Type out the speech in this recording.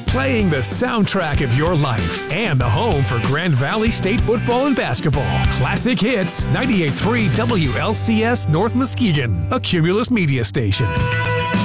playing the soundtrack of your life and the home for Grand Valley State football and basketball. Classic Hits, 98.3 WLCS North Muskegon, a Cumulus media station.